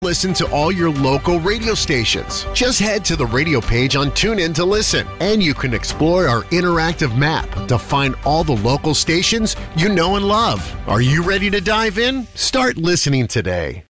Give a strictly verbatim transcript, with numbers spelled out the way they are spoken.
Listen to all your local radio stations. Just head to the radio page on TuneIn to listen. And you can explore our interactive map to find all the local stations you know and love. Are you ready to dive in? Start listening today.